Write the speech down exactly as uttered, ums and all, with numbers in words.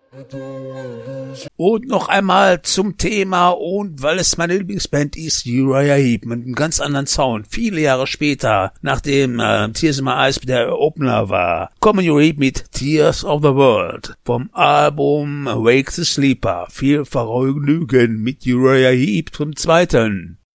Und noch einmal zum Thema, und weil es meine Lieblingsband ist, Uriah Heep, mit einem ganz anderen Sound. Viele Jahre später, nachdem äh, Tears in My Eyes der Opener war, kommen Uriah Heep mit Tears of the World vom Album Wake the Sleeper. Viel Vergnügen mit Uriah Heep zum Zweiten.